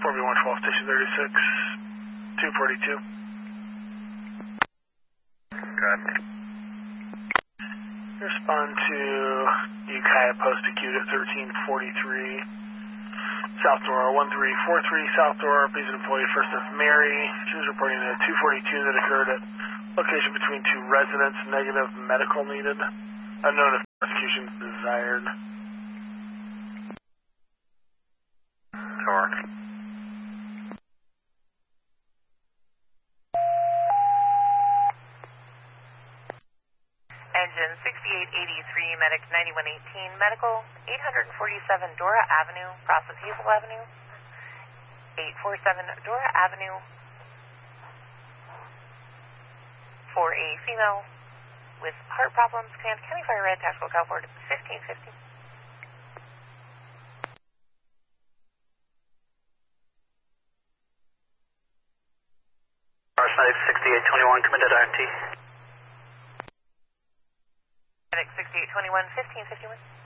4B112, station 36, 242. Good. Respond to Ukiah Post Acute at 1343, South Door, 1343 South Door. Please employee first of Mary. She was reporting a 242 that occurred at location between two residents. Negative medical needed. Unknown if prosecution is desired. Sure. Engine 6883, medic 9118, medical 847 Dora Avenue, process Hazel Avenue, 847 Dora Avenue, for a female with heart problems, Command County Fire Red, Tactical Call Board 1550. Site 6821, committed IMT. Medic 6821, 1551.